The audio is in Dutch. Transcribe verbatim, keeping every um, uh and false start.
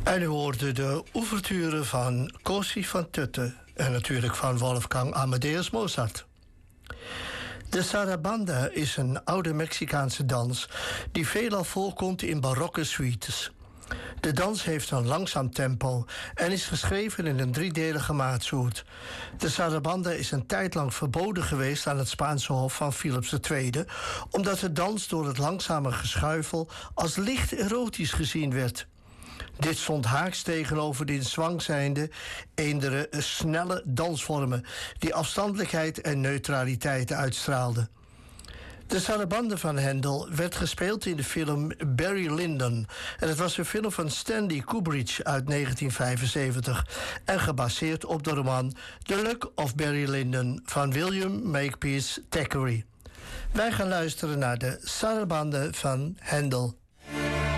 En u hoorde de ouverture van Cosi van Tutte en natuurlijk van Wolfgang Amadeus Mozart. De sarabanda is een oude Mexicaanse dans die veelal voorkomt in barokke suites. De dans heeft een langzaam tempo en is geschreven in een driedelige maatsoort. De sarabanda is een tijd lang verboden geweest aan het Spaanse hof van Philips de Tweede, omdat de dans door het langzame geschuifel als licht erotisch gezien werd. Dit stond haaks tegenover de in zwang zijnde, eendere snelle dansvormen die afstandelijkheid en neutraliteit uitstraalden. De sarabande van Handel werd gespeeld in de film Barry Lyndon. En het was een film van Stanley Kubrick uit negentien vijfenzeventig en gebaseerd op de roman The Luck of Barry Lyndon van William Makepeace Thackeray. Wij gaan luisteren naar de sarabande van Handel.